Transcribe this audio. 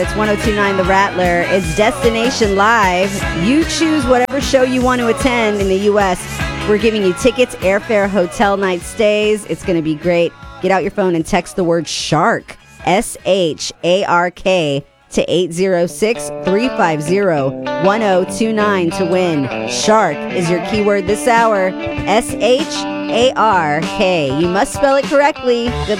It's 1029 The Rattler. It's Destination Live. You choose whatever show you want to attend in the U.S. We're giving you tickets, airfare, hotel night stays. It's going to be great. Get out your phone and text the word SHARK, SHARK, to 806-350-1029 to win. SHARK is your keyword this hour. SHARK. You must spell it correctly. Good luck.